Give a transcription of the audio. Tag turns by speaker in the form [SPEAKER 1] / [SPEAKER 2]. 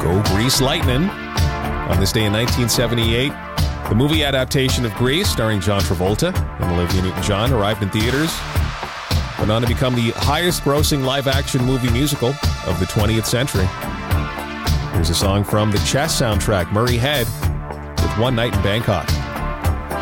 [SPEAKER 1] Go Grease Lightning. On this day in 1978, the movie adaptation of Grease, starring John Travolta and Olivia Newton-John, arrived in theaters. Went on to become the highest-grossing live-action movie musical of the 20th century. Here's a song from the Chess soundtrack, Murray Head, with One Night in Bangkok.